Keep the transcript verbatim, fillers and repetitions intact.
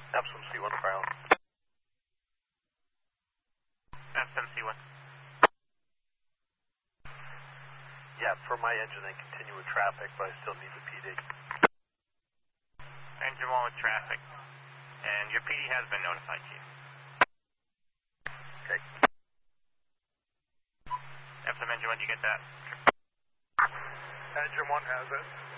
Epsom C one Brown. Epsom C one. Yeah, for my engine, they continue with traffic, but I still need the P D. Engine one with traffic. And your P D has been notified, Chief. Okay. Epsom engine one, did you get that? Engine one has it.